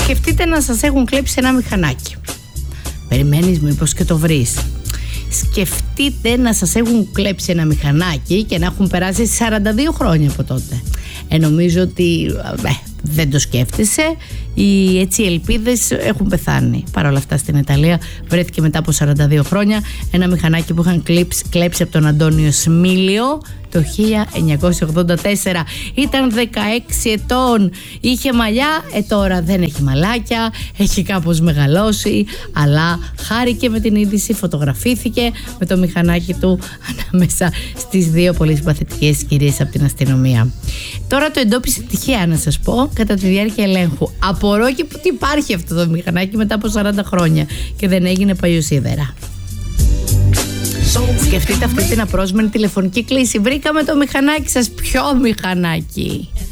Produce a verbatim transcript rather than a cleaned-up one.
Σκεφτείτε να σας έχουν κλέψει ένα μηχανάκι. Περιμένεις μήπως και το βρεις. Σκεφτείτε να σας έχουν κλέψει ένα μηχανάκι και να έχουν περάσει σαράντα δύο χρόνια από τότε. Ε, νομίζω ότι ε, δεν το σκέφτεσαι. Οι έτσι ελπίδες έχουν πεθάνει. Παρ' όλα αυτά στην Ιταλία βρέθηκε μετά από σαράντα δύο χρόνια ένα μηχανάκι που είχαν κλέψει, κλέψει από τον Αντώνιο Σμίλιο το χίλια εννιακόσια ογδόντα τέσσερα. Ήταν δεκαέξι ετών, είχε μαλλιά, ε τώρα δεν έχει μαλάκια, έχει κάπως μεγαλώσει, αλλά χάρηκε με την είδηση, φωτογραφήθηκε με το μηχανάκι του ανάμεσα στις δύο πολύ συμπαθητικές κυρίες από την αστυνομία. Τώρα το εντόπισε τυχαία, να σας πω, κατά τη διάρκεια ελέγχου. Απορώ και που υπάρχει αυτό το μηχανάκι μετά από σαράντα χρόνια και δεν έγινε παλιοσίδερα. Σκεφτείτε αυτή την απρόσμενη τηλεφωνική κλήση. Βρήκαμε το μηχανάκι σας. Ποιο μηχανάκι?